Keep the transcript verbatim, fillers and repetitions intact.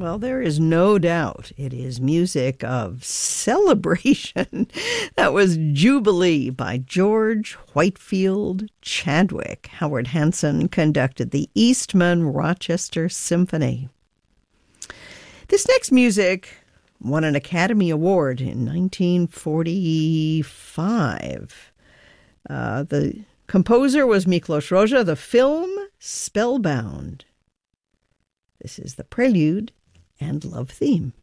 Well, there is no doubt it is music of celebration. That was Jubilee by George Whitefield Chadwick. Howard Hanson conducted the Eastman Rochester Symphony. This next music won an Academy Award in nineteen forty-five. Uh, the composer was Miklos Rozsa. The film, Spellbound. This is the Prelude and Love Theme.